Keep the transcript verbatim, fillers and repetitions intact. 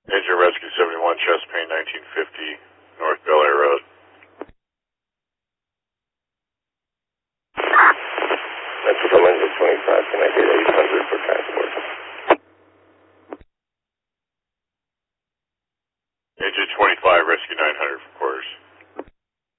Engine Rescue seventy-one, chest pain nineteen fifty, North Bel Air Road. Mexico Engine twenty-five, can I get eight hundred for transport? Engine twenty-five, Rescue nine hundred.